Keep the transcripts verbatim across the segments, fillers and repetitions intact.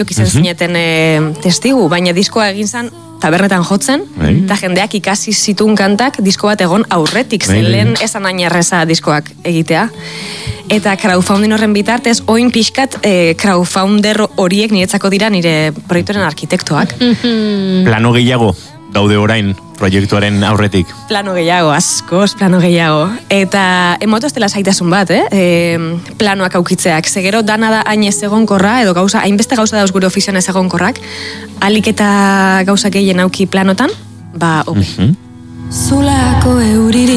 izan zineten e, testigu, baina diskoa egin zen tabernetan jotzen, eta jendeak ikasi zitun kantak disko bat egon aurretik, zen lehen esan ainarreza diskoak egitea. Eta crowdfunding horren bitartez, oin pixkat e, crowdfunder horiek niretzako dira nire proiektuaren arkitektoak. Plano gehiago daude orain proiektuaren aurretik? Plano gehiago, askoz plano gehiago. Eta emoto ez dela zaitasun bat, eh? E, planoak aukitzeak. Zegero dana da hain ez egonkorra, edo gauza, hainbeste gauza dauz gure ofizioan ez egonkorrak, alik eta gauza gehien auki planotan, ba, obi. Uh-huh. Zulako euriri.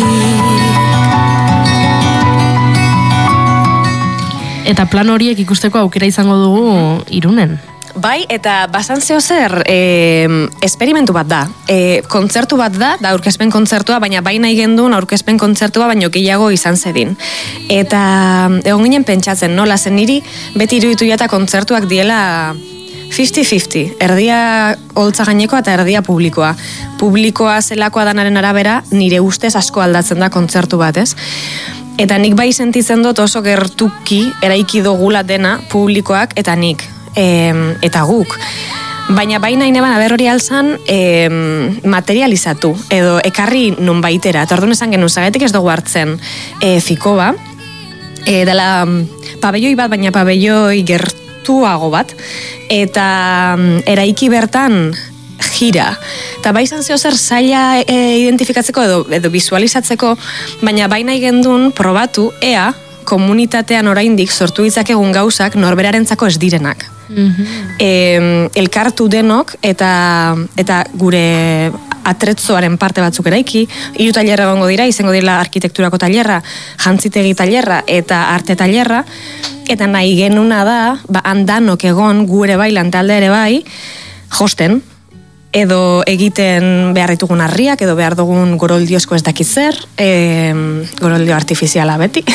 Eta plan horiek ikusteko aukera izango dugu Irunen. Bai, eta basan zeo zer, e, esperimentu bat da. E, kontzertu bat da, da aurkezpen kontzertua, baina baina igendun aurkezpen kontzertua, baino gehiago izan zedin. Eta egon ginen pentsatzen, nola zen niri, beti iruditu jata kontzertuak diela fifty fifty, erdia holtza gainekoa eta erdia publikoa. Publikoa zelakoa danaren arabera, nire ustez asko aldatzen da kontzertu bat, ez? Eta nik bai sentitzen dut oso gertuki eraiki dugula dena publikoak eta nik. E, eta guk. Baina baina ineban aberrori alzan e, materializatu, edo ekarri non baitera. Eta orduan esan genuen, zagatik ez dugu hartzen e, fikoba, e, dela pabelloi bat, baina pabelloi gertuago bat, eta eraiki bertan gira. Eta bai izan zeo zer zaila e, identifikatzeko edo, edo visualizatzeko, baina baina igendun probatu ea komunitatean oraindik sortu ditzakegun gauzak norberarentzako ez direnak. Mm-hmm. E, elkartu denok eta eta gure atretzoaren parte batzuk eraiki, hiru tailerra egongo dira, izango dira arkitekturako tailerra, jantzitegi tailerra eta arte tailerra, eta nahi genuna da, ba, handanok egon gure bai lantalde ere bai, josten, edo egiten behar ditugun harriak, edo behar dugun goroldiozko ez dakit zer, e, goroldio artifiziala beti,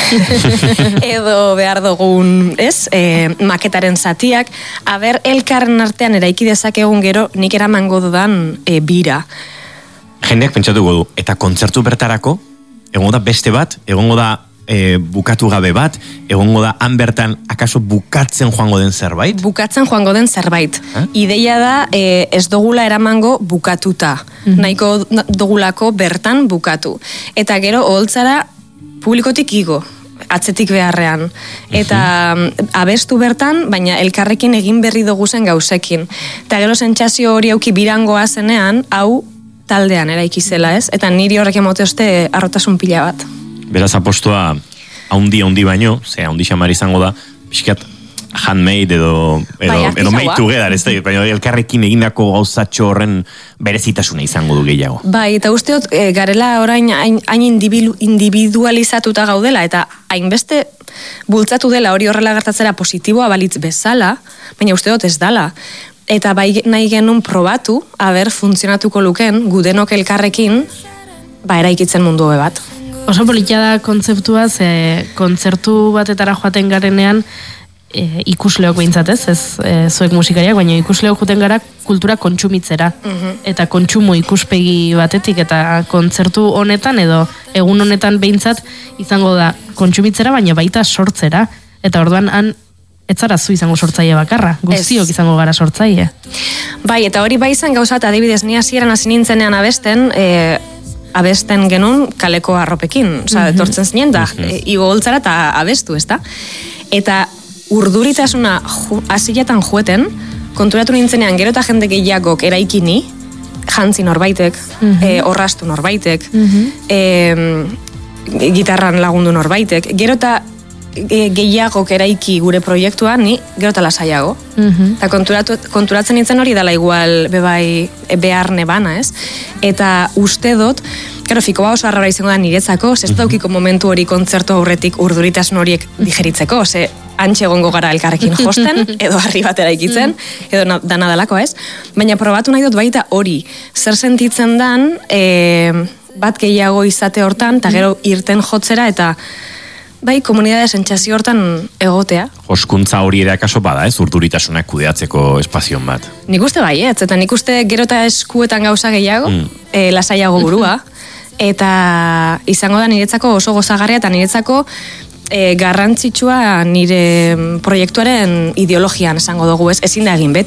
edo behar dugun, ez, e, maketaren zatiak, aber elkarren artean eraiki dezakegun gero nik eramango dudan e, bira. Jendeak pentsatuko du, eta kontzertu bertarako, egongo da beste bat, egongo da E, bukatu gabe bat, egongo da han bertan akaso bukatzen joango den zerbait? Bukatzen joango den zerbait. Eh? Ideia da e, ez dugula eramango bukatuta. Mm-hmm. Nahiko dugulako bertan bukatu. Eta gero oholtzara publikotik igo, atzetik beharrean. Eta mm-hmm. abestu bertan, baina elkarrekin egin berri dugu zen gauzekin. Eta gero sentsazio hori auki birangoa zenean, hau taldean eraikizela, ez? Eta niri horrek emote oste arrotasun pila bat. Beraz apostoa haundi haundi baino, ze haundi xamar izango da, pixkat handmade edo, edo, bai, edo made together, ez da, baina elkarrekin egindako gauzatxo horren berezitasuna izango du gehiago. Bai, eta usteot, e, garela orain hain, hain individualizatuta gaudela, eta hainbeste bultzatu dela hori horrela gertatzera positiboa balitz bezala, baina usteot ez dala. Eta bai nahi genuen probatu, haber funtzionatuko luken, gudenok elkarrekin, ba, eraikitzen mundu hobe bat. Oso politia da kontzeptua, ze kontzertu batetara joaten garenean e, ikusleok behintzat ez, ez e, zuek musikariak, baina ikusleok joaten gara kultura kontsumitzera. Mm-hmm. Eta kontsumo ikuspegi batetik, eta kontzertu honetan edo egun honetan behintzat izango da kontsumitzera, baina baita sortzera. Eta orduan han etzara zu izango sortzaile bakarra, guztiok izango gara sortzaile. Bai, eta hori bai izan gauzat, adibidez, ni hasieran hasi nintzenean abesten, e, abesten genuen kaleko arropekin, oza, mm-hmm. etortzen zinen da, mm-hmm. e, igo holtzara eta abestu, ez da? Eta urduritasuna hasiletan jueten, konturatu nintzenean gero eta jende gehiagok eraikini, jantzi norbaitek, mm-hmm. e, orrastu norbaitek, mm-hmm. e, gitarran lagundu norbaitek, gero eta e, gehiagok eraiki gure proiektua, ni gero eta lasaiago. Mm-hmm. Eta konturatu, konturatzen nintzen hori dala igual bebai behar nebana, ez? Eta uste dut, Karo, fikoa oso arrara izango da niretzako, ez daukiko momentu hori kontzertu aurretik urduritasun horiek digeritzeko, ze antxe egongo gara elkarrekin josten, edo harri batera ikitzen, edo na, dana dalako, ez? Baina probatu nahi dut baita hori, zer sentitzen dan, e, bat gehiago izate hortan, eta gero irten jotzera, eta bai, komunidade sentsazio hortan egotea. Joskuntza hori ere akaso bada, ez? Urduritasunak kudeatzeko espazion bat. Nik uste bai, ez? Eta nik uste gero eta eskuetan gauza gehiago, mm. e, lasaiago burua, eta izango da niretzako oso gozagarria, eta niretzako e, garrantzitsua nire proiektuaren ideologian esango dugu, ez? Ezin da egin beti.